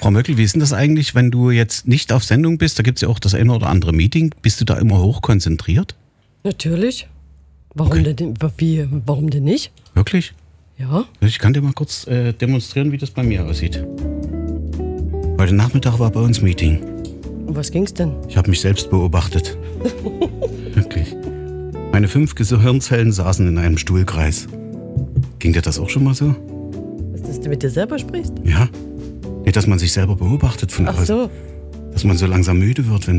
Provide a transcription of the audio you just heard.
Frau Möckel, wie ist denn das eigentlich, wenn du jetzt nicht auf Sendung bist? Da gibt es ja auch das eine oder andere Meeting. Bist du da immer hochkonzentriert? Natürlich. Warum denn nicht? Wirklich? Ja. Ich kann dir mal kurz demonstrieren, wie das bei mir aussieht. Heute Nachmittag war bei uns Meeting. Um was ging's denn? Ich habe mich selbst beobachtet. Wirklich. Meine 5 Gehirnzellen saßen in einem Stuhlkreis. Ging dir das auch schon mal so? Dass du mit dir selber sprichst? Ja. Nee, dass man sich selber beobachtet von Ach außen. so. Dass man so langsam müde wird, wenn